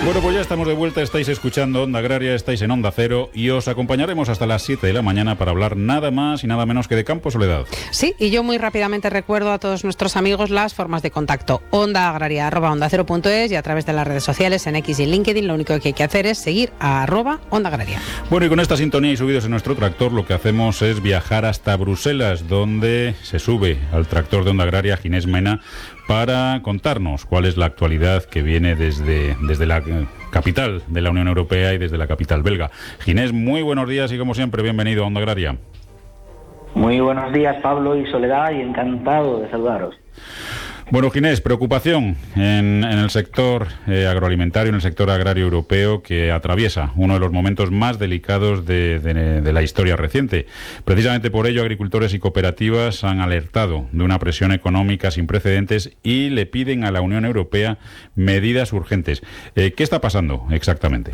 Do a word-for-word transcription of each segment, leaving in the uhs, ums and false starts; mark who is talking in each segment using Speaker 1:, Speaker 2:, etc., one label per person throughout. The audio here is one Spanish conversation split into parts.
Speaker 1: Bueno, pues ya estamos de vuelta, estáis escuchando Onda Agraria, estáis en Onda Cero y os acompañaremos hasta las siete de la mañana para hablar nada más y nada menos que de campo, Soledad.
Speaker 2: Sí, y yo muy rápidamente recuerdo a todos nuestros amigos las formas de contacto. Onda Agraria, arroba onda cero punto es, y a través de las redes sociales en X y en LinkedIn lo único que hay que hacer es seguir a arroba Onda Agraria.
Speaker 1: Bueno, y con esta sintonía y subidos en nuestro tractor lo que hacemos es viajar hasta Bruselas, donde se sube al tractor de Onda Agraria Ginés Mena para contarnos cuál es la actualidad que viene desde, desde la capital de la Unión Europea y desde la capital belga. Ginés, muy buenos días y como siempre, bienvenido a Onda Agraria.
Speaker 3: Muy buenos días, Pablo y Soledad, y encantado de saludaros.
Speaker 1: Bueno, Ginés, preocupación en, en el sector eh, agroalimentario, en el sector agrario europeo, que atraviesa uno de los momentos más delicados de, de, de la historia reciente. Precisamente por ello, agricultores y cooperativas han alertado de una presión económica sin precedentes y le piden a la Unión Europea medidas urgentes. Eh, ¿Qué está pasando exactamente?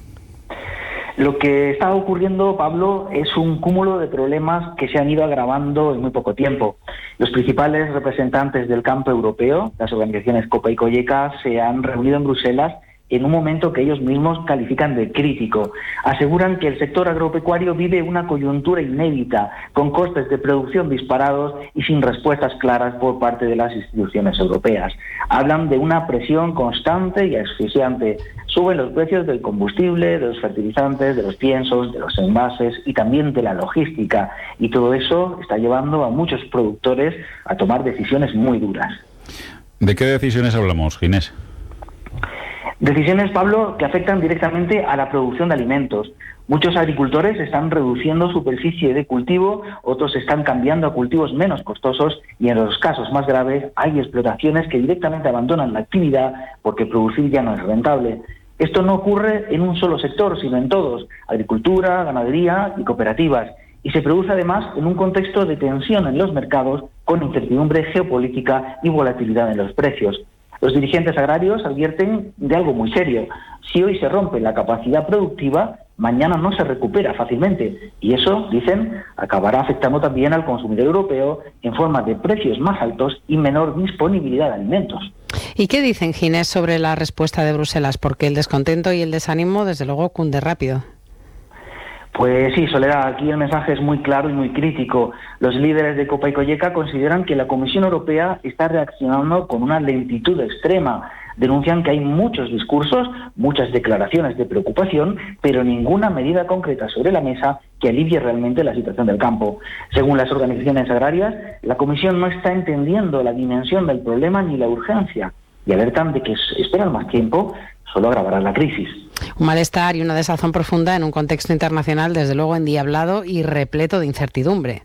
Speaker 3: Lo que está ocurriendo, Pablo, es un cúmulo de problemas que se han ido agravando en muy poco tiempo. Los principales representantes del campo europeo, las organizaciones COPA y COGECA, se han reunido en Bruselas en un momento que ellos mismos califican de crítico. Aseguran que el sector agropecuario vive una coyuntura inédita, con costes de producción disparados y sin respuestas claras por parte de las instituciones europeas. Hablan de una presión constante y asfixiante. Suben los precios del combustible, de los fertilizantes, de los piensos, de los envases y también de la logística. Y todo eso está llevando a muchos productores a tomar decisiones muy duras.
Speaker 1: ¿De qué decisiones hablamos, Ginés?
Speaker 3: Decisiones, Pablo, que afectan directamente a la producción de alimentos. Muchos agricultores están reduciendo superficie de cultivo, otros están cambiando a cultivos menos costosos y en los casos más graves hay explotaciones que directamente abandonan la actividad porque producir ya no es rentable. Esto no ocurre en un solo sector, sino en todos: agricultura, ganadería y cooperativas. Y se produce además en un contexto de tensión en los mercados, con incertidumbre geopolítica y volatilidad en los precios. Los dirigentes agrarios advierten de algo muy serio. Si hoy se rompe la capacidad productiva, mañana no se recupera fácilmente. Y eso, dicen, acabará afectando también al consumidor europeo en forma de precios más altos y menor disponibilidad de alimentos.
Speaker 2: ¿Y qué dicen, Ginés, sobre la respuesta de Bruselas? Porque el descontento y el desánimo, desde luego, cunde rápido.
Speaker 3: Pues sí, Soledad, aquí el mensaje es muy claro y muy crítico. Los líderes de COPA y COGECA consideran que la Comisión Europea está reaccionando con una lentitud extrema. Denuncian que hay muchos discursos, muchas declaraciones de preocupación, pero ninguna medida concreta sobre la mesa que alivie realmente la situación del campo. Según las organizaciones agrarias, la Comisión no está entendiendo la dimensión del problema ni la urgencia, y alertan de que esperar más tiempo solo agravará la crisis.
Speaker 2: Un malestar y una desazón profunda en un contexto internacional, desde luego, endiablado y repleto de incertidumbre.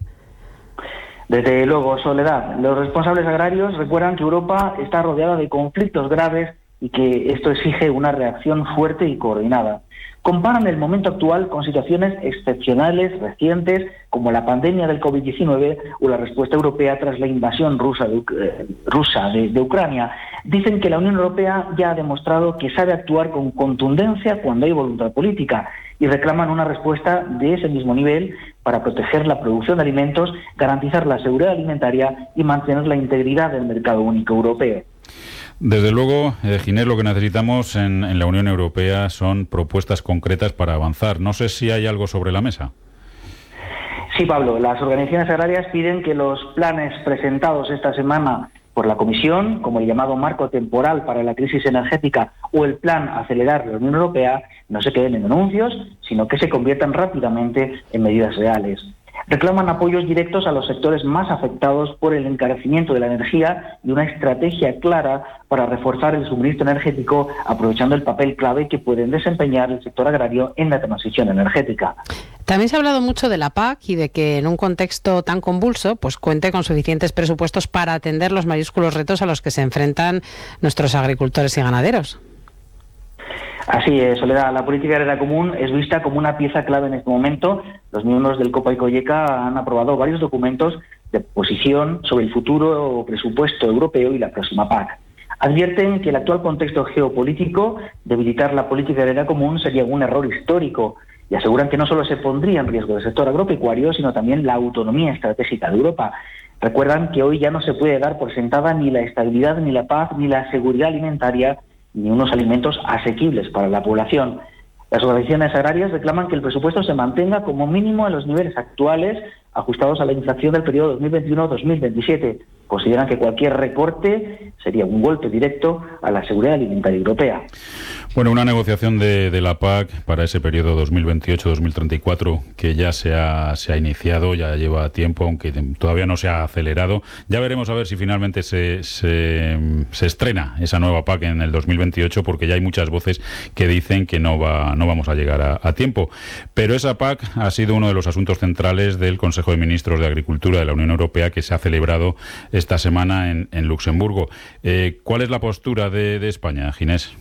Speaker 3: Desde luego, Soledad, los responsables agrarios recuerdan que Europa está rodeada de conflictos graves y que esto exige una reacción fuerte y coordinada. Comparan el momento actual con situaciones excepcionales recientes como la pandemia del COVID diecinueve o la respuesta europea tras la invasión rusa de, eh, rusa de, de Ucrania. Dicen que la Unión Europea ya ha demostrado que sabe actuar con contundencia cuando hay voluntad política y reclaman una respuesta de ese mismo nivel para proteger la producción de alimentos, garantizar la seguridad alimentaria y mantener la integridad del mercado único europeo.
Speaker 1: Desde luego, eh, Ginés, lo que necesitamos en, en la Unión Europea son propuestas concretas para avanzar. No sé si hay algo sobre la mesa.
Speaker 3: Sí, Pablo, las organizaciones agrarias piden que los planes presentados esta semana por la Comisión, como el llamado marco temporal para la crisis energética o el plan Acelerar de la Unión Europea, no se queden en anuncios, sino que se conviertan rápidamente en medidas reales. Reclaman apoyos directos a los sectores más afectados por el encarecimiento de la energía y una estrategia clara para reforzar el suministro energético, aprovechando el papel clave que pueden desempeñar el sector agrario en la transición energética.
Speaker 2: También se ha hablado mucho de la P A C y de que en un contexto tan convulso pues cuente con suficientes presupuestos para atender los mayúsculos retos a los que se enfrentan nuestros agricultores y ganaderos.
Speaker 3: Así es, Soledad. La política agraria común es vista como una pieza clave en este momento. Los miembros del COPA y COGECA han aprobado varios documentos de posición sobre el futuro presupuesto europeo y la próxima P A C. Advierten que el actual contexto geopolítico, debilitar la política agraria común, sería un error histórico y aseguran que no solo se pondría en riesgo el sector agropecuario, sino también la autonomía estratégica de Europa. Recuerdan que hoy ya no se puede dar por sentada ni la estabilidad, ni la paz, ni la seguridad alimentaria ni unos alimentos asequibles para la población. Las organizaciones agrarias reclaman que el presupuesto se mantenga como mínimo en los niveles actuales, ajustados a la inflación del periodo dos mil veintiuno a dos mil veintisiete. Consideran que cualquier recorte sería un golpe directo a la seguridad alimentaria europea.
Speaker 1: Bueno, una negociación de, de la P A C para ese periodo dos mil veintiocho a dos mil treinta y cuatro que ya se ha, se ha iniciado, ya lleva tiempo, aunque todavía no se ha acelerado. Ya veremos a ver si finalmente se, se, se estrena esa nueva P A C en el dos mil veintiocho, porque ya hay muchas voces que dicen que no va no vamos a llegar a, a tiempo. Pero esa P A C ha sido uno de los asuntos centrales del Consejo de Ministros de Agricultura de la Unión Europea, que se ha celebrado esta semana en, en Luxemburgo. Eh, ¿Cuál es la postura de, de España, Ginés?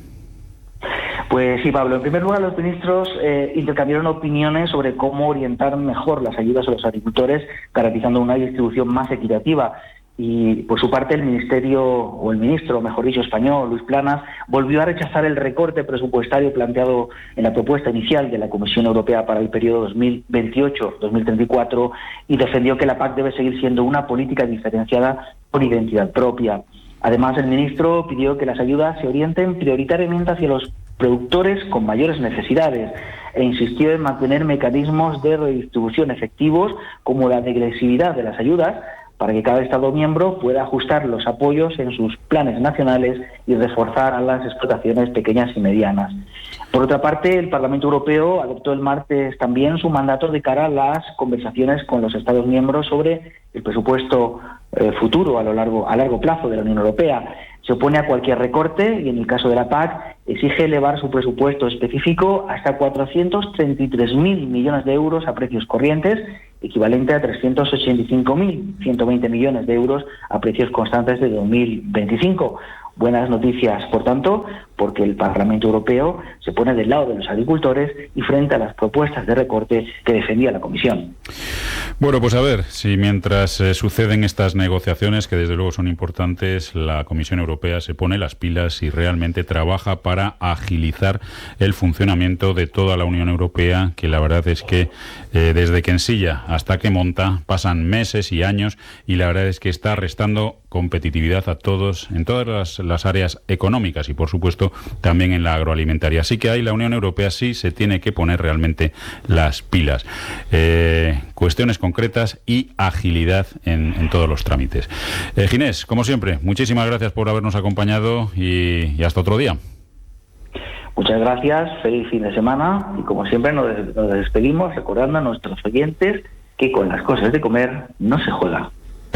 Speaker 3: Pues sí, Pablo. En primer lugar, los ministros eh, intercambiaron opiniones sobre cómo orientar mejor las ayudas a los agricultores, garantizando una distribución más equitativa. Y, por su parte, el ministerio, o el ministro, mejor dicho, español, Luis Planas, volvió a rechazar el recorte presupuestario planteado en la propuesta inicial de la Comisión Europea para el periodo dos mil veintiocho a dos mil treinta y cuatro y defendió que la P A C debe seguir siendo una política diferenciada por identidad propia. Además, el ministro pidió que las ayudas se orienten prioritariamente hacia los productores con mayores necesidades e insistió en mantener mecanismos de redistribución efectivos, como la degresividad de las ayudas, para que cada Estado miembro pueda ajustar los apoyos en sus planes nacionales y reforzar a las explotaciones pequeñas y medianas. Por otra parte, el Parlamento Europeo adoptó el martes también su mandato de cara a las conversaciones con los Estados miembros sobre el presupuesto eh, futuro a lo largo a largo plazo de la Unión Europea. Se opone a cualquier recorte y, en el caso de la P A C, exige elevar su presupuesto específico hasta cuatrocientos treinta y tres mil millones de euros a precios corrientes, equivalente a trescientos ochenta y cinco mil ciento veinte millones de euros a precios constantes de dos mil veinticinco. Buenas noticias, por tanto, porque el Parlamento Europeo se pone del lado de los agricultores y frente a las propuestas de recorte que defendía la Comisión.
Speaker 1: Bueno, pues a ver si mientras eh, suceden estas negociaciones, que desde luego son importantes, la Comisión Europea se pone las pilas y realmente trabaja para agilizar el funcionamiento de toda la Unión Europea, que la verdad es que eh, desde que ensilla hasta que monta pasan meses y años, y la verdad es que está restando competitividad a todos en todas las, las áreas económicas y, por supuesto, también en la agroalimentaria. Así que ahí la Unión Europea sí se tiene que poner realmente las pilas. Eh, cuestiones concretas y agilidad en, en todos los trámites. Eh, Ginés, como siempre, muchísimas gracias por habernos acompañado y, y hasta otro día.
Speaker 3: Muchas gracias, feliz fin de semana y, como siempre, nos, nos despedimos recordando a nuestros oyentes que con las cosas de comer no se juega.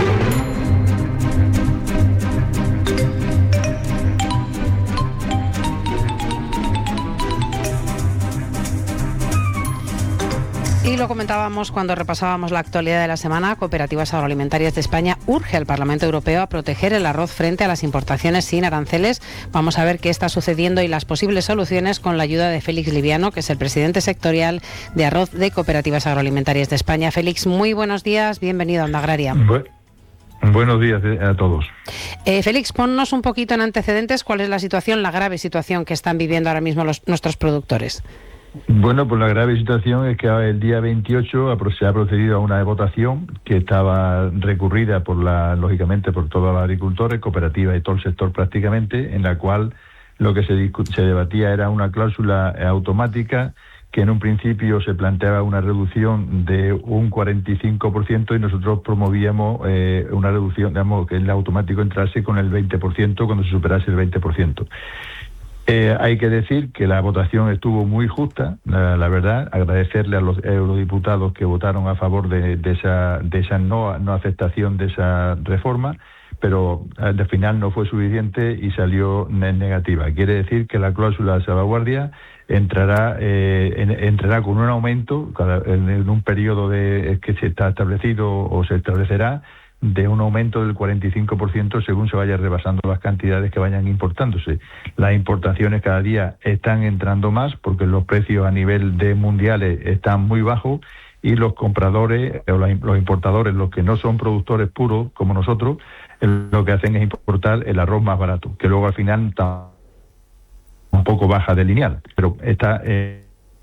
Speaker 2: Y lo comentábamos cuando repasábamos la actualidad de la semana. Cooperativas Agroalimentarias de España urge al Parlamento Europeo a proteger el arroz frente a las importaciones sin aranceles. Vamos a ver qué está sucediendo y las posibles soluciones con la ayuda de Félix Liviano, que es el presidente sectorial de arroz de Cooperativas Agroalimentarias de España. Félix, muy buenos días, bienvenido a Onda Agraria.
Speaker 4: Bu- buenos días a todos.
Speaker 2: Eh, Félix, ponnos un poquito en antecedentes cuál es la situación, la grave situación que están viviendo ahora mismo los, nuestros productores.
Speaker 4: Bueno, pues la grave situación es que el día veintiocho se ha procedido a una votación que estaba recurrida por la, lógicamente, por todos los agricultores, cooperativas y todo el sector prácticamente, en la cual lo que se, discu- se debatía era una cláusula automática que en un principio se planteaba una reducción de un cuarenta y cinco por ciento y nosotros promovíamos eh, una reducción, digamos, que el automático entrase con el veinte por ciento cuando se superase el veinte por ciento. Eh, hay que decir que la votación estuvo muy justa, la, la verdad. Agradecerle a los eurodiputados que votaron a favor de, de esa, de esa no, no aceptación de esa reforma, pero al final no fue suficiente y salió en negativa. Quiere decir que la cláusula de salvaguardia entrará eh, en, entrará con un aumento cada, en, en un periodo de, que se está establecido o se establecerá, de un aumento del cuarenta y cinco por ciento según se vaya rebasando las cantidades que vayan importándose. Las importaciones cada día están entrando más porque los precios a nivel de mundiales están muy bajos y los compradores o los importadores, los que no son productores puros como nosotros, lo que hacen es importar el arroz más barato, que luego al final está un poco baja de lineal, pero está... Eh,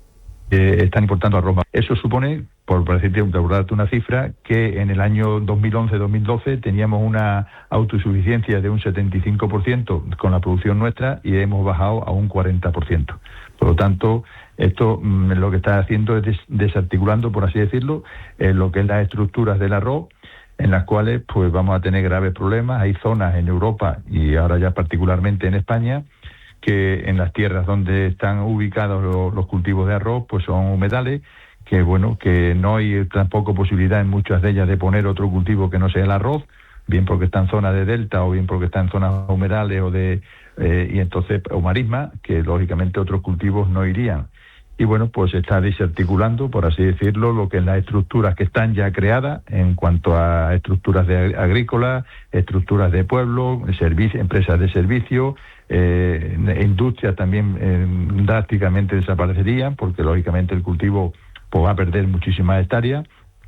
Speaker 4: eh, están importando arroz. Eso supone, por decirte, darte una cifra, que en el año dos mil once dos mil doce teníamos una autosuficiencia de un setenta y cinco por ciento con la producción nuestra y hemos bajado a un cuarenta por ciento. Por lo tanto, esto mmm, lo que está haciendo es des- desarticulando, por así decirlo, eh, lo que es las estructuras del arroz, en las cuales pues vamos a tener graves problemas. Hay zonas en Europa y ahora ya particularmente en España que en las tierras donde están ubicados los, los cultivos de arroz pues son humedales, que bueno, que no hay tampoco posibilidad en muchas de ellas de poner otro cultivo que no sea el arroz, bien porque está en zona de delta o bien porque está en zonas humedales o de eh, y entonces o marisma, que lógicamente otros cultivos no irían. Y bueno, pues se está desarticulando, por así decirlo, lo que es las estructuras que están ya creadas en cuanto a estructuras de agrícolas, estructuras de pueblo, servicio, empresas de servicio, eh, industrias también eh, drásticamente desaparecerían, porque lógicamente el cultivo pues, va a perder muchísimas hectáreas,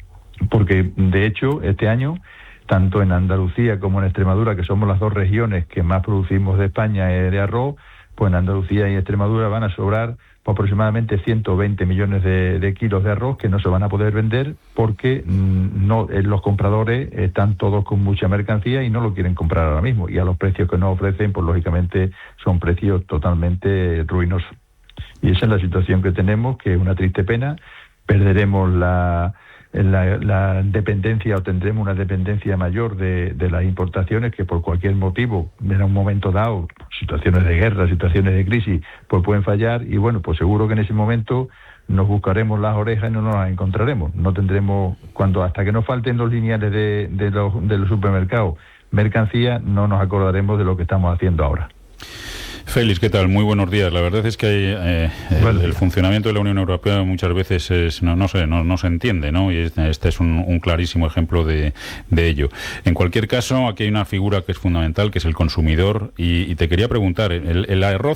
Speaker 4: porque de hecho este año, tanto en Andalucía como en Extremadura, que somos las dos regiones que más producimos de España eh, de arroz, pues en Andalucía y Extremadura van a sobrar aproximadamente ciento veinte millones de, de kilos de arroz que no se van a poder vender porque mmm, no eh, los compradores están todos con mucha mercancía y no lo quieren comprar ahora mismo, y a los precios que nos ofrecen pues lógicamente son precios totalmente ruinosos. Y esa es la situación que tenemos, que es una triste pena. Perderemos la La, la dependencia o tendremos una dependencia mayor de, de las importaciones, que por cualquier motivo, en un momento dado, situaciones de guerra, situaciones de crisis, pues pueden fallar, y bueno, pues seguro que en ese momento nos buscaremos las orejas y no nos las encontraremos. No tendremos, cuando hasta que nos falten los lineales de, de, los, de los supermercados, mercancía, no nos acordaremos de lo que estamos haciendo ahora.
Speaker 1: Félix, ¿qué tal? Muy buenos días. La verdad es que hay, eh, el, el funcionamiento de la Unión Europea muchas veces es, no, no, sé, no, no se entiende, ¿no? Y este es un, un clarísimo ejemplo de, de ello. En cualquier caso, aquí hay una figura que es fundamental, que es el consumidor, y, y te quería preguntar, el, el arroz